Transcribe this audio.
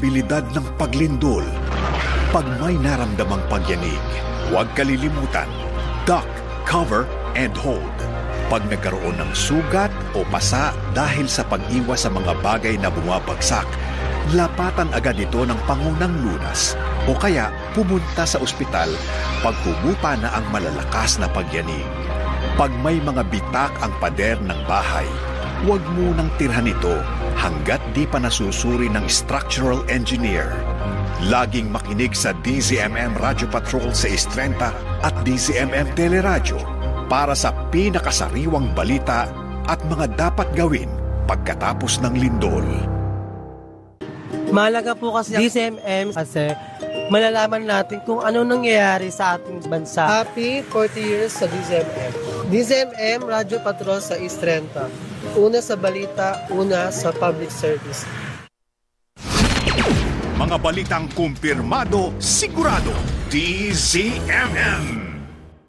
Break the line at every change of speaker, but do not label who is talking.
posibilidad ng paglindol. Pag may naramdamang pagyanig, huwag kalilimutan, duck, cover, and hold. Pag nagkaroon ng sugat o pasa dahil sa pag-iwas sa mga bagay na bumabagsak, lapatan agad ito ng pangunang lunas o kaya pumunta sa ospital pag humupa na ang malalakas na pagyanig. Pag may mga bitak ang pader ng bahay, huwag munang tirhan ito hanggat di pa nasusuri ng structural engineer. Laging makinig sa DZMM Radio Patrol sa Istrenta at DZMM Teleradyo para sa pinakasariwang balita at mga dapat gawin pagkatapos ng lindol.
Mahalaga po kasi DZMM kasi malalaman natin kung ano nangyayari sa ating bansa. Happy 40 years sa DZMM. DZMM Radio Patrol sa Istrenta. Una sa balita, una sa public service.
Mga balitang kumpirmado, sigurado, DZMM.